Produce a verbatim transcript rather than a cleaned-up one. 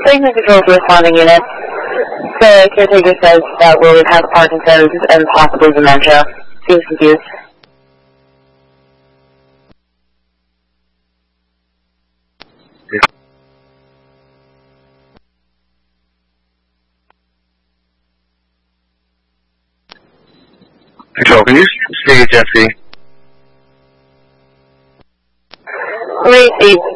Signal control to responding unit. The caretaker says that Willard has Parkinson's and possibly dementia. Seems confused. Control, can you see Jesse? Receive.